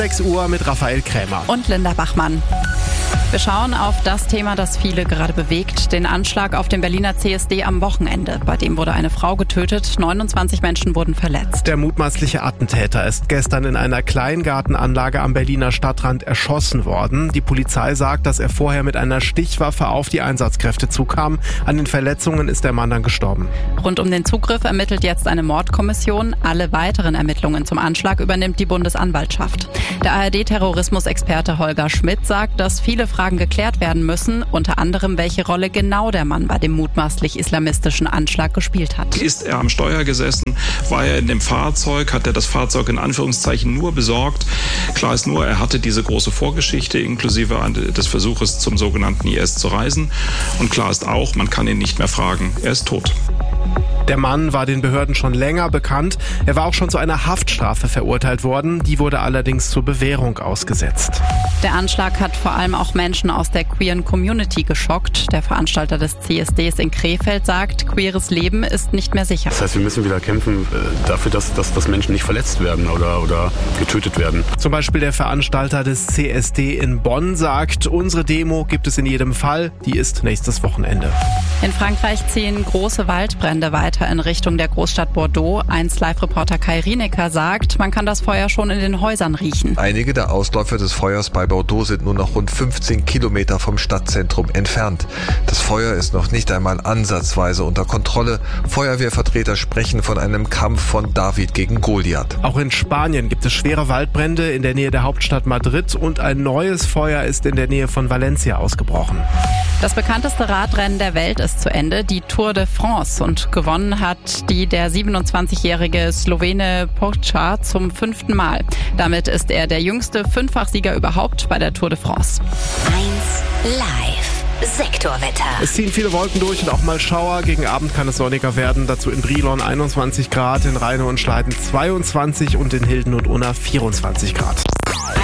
6 Uhr mit Raphael Krämer. Und Linda Bachmann. Wir schauen auf das Thema, das viele gerade bewegt, den Anschlag auf dem Berliner CSD am Wochenende. Bei dem wurde eine Frau getötet, 29 Menschen wurden verletzt. Der mutmaßliche Attentäter ist gestern in einer Kleingartenanlage am Berliner Stadtrand erschossen worden. Die Polizei sagt, dass er vorher mit einer Stichwaffe auf die Einsatzkräfte zukam. An den Verletzungen ist der Mann dann gestorben. Rund um den Zugriff ermittelt jetzt eine Mordkommission. Alle weiteren Ermittlungen zum Anschlag übernimmt die Bundesanwaltschaft. Der ARD-Terrorismusexperte Holger Schmidt sagt, dass viele Fragen geklärt werden müssen, unter anderem welche Rolle genau der Mann bei dem mutmaßlich islamistischen Anschlag gespielt hat. Ist er am Steuer gesessen? War er in dem Fahrzeug? Hat er das Fahrzeug in Anführungszeichen nur besorgt? Klar ist nur, er hatte diese große Vorgeschichte inklusive des Versuches zum sogenannten IS zu reisen. Und klar ist auch, man kann ihn nicht mehr fragen. Er ist tot. Der Mann war den Behörden schon länger bekannt. Er war auch schon zu einer Haftstrafe verurteilt worden. Die wurde allerdings zur Bewährung ausgesetzt. Der Anschlag hat vor allem auch Menschen aus der queeren Community geschockt. Der Veranstalter des CSDs in Krefeld sagt, queeres Leben ist nicht mehr sicher. Das heißt, wir müssen wieder kämpfen dafür, dass Menschen nicht verletzt werden oder getötet werden. Zum Beispiel der Veranstalter des CSD in Bonn sagt, unsere Demo gibt es in jedem Fall. Die ist nächstes Wochenende. In Frankreich ziehen große Waldbrände weiter in Richtung der Großstadt Bordeaux. 1Live-Reporter Kai Rienecker sagt, man kann das Feuer schon in den Häusern riechen. Einige der Ausläufer des Feuers bei Bordeaux sind nur noch rund 15 Kilometer vom Stadtzentrum entfernt. Das Feuer ist noch nicht einmal ansatzweise unter Kontrolle. Feuerwehrvertreter sprechen von einem Kampf von David gegen Goliath. Auch in Spanien gibt es schwere Waldbrände in der Nähe der Hauptstadt Madrid und ein neues Feuer ist in der Nähe von Valencia ausgebrochen. Das bekannteste Radrennen der Welt ist zu Ende, die Tour de France, und gewonnen hat die der 27-jährige Slowene Pogačar zum 5. Mal. Damit ist er der jüngste Fünffachsieger überhaupt bei der Tour de France. 1 Live Sektorwetter. Es ziehen viele Wolken durch und auch mal Schauer. Gegen Abend kann es sonniger werden. Dazu in Brilon 21 Grad, in Rheine und Schleiden 22 und in Hilden und Unna 24 Grad.